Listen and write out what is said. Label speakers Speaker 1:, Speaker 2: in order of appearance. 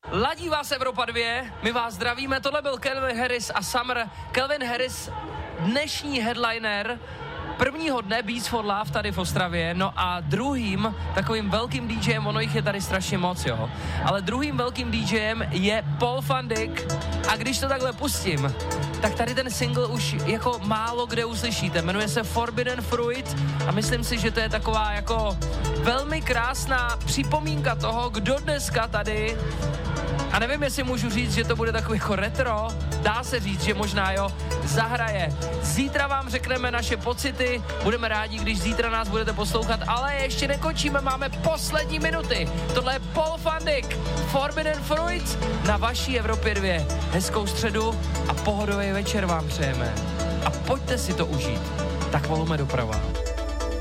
Speaker 1: Ladí vás Evropa 2, my vás zdravíme, tohle byl Calvin Harris a Summer. Calvin Harris, dnešní headliner prvního dne Beats for Love tady v Ostravě, no a druhým takovým velkým DJem, ono jich je tady strašně moc, jo, ale druhým velkým DJem je Paul van Dyk a když to takhle pustím, tak tady ten single už jako málo kde uslyšíte, jmenuje se Forbidden Fruit a myslím si, že to je taková jako velmi krásná připomínka toho, kdo dneska tady, a nevím, jestli můžu říct, že to bude takový jako retro, dá se říct, že možná jo, zahraje. Zítra vám řekneme naše pocity, budeme rádi, když zítra nás budete poslouchat, ale ještě nekončíme, máme poslední minuty. Tohle je Paul van Dyk, Forbidden Fruit na vaší Evropě 2. Hezkou středu a pohodový večer vám přejeme. A pojďte si to užít. Tak volme doprava.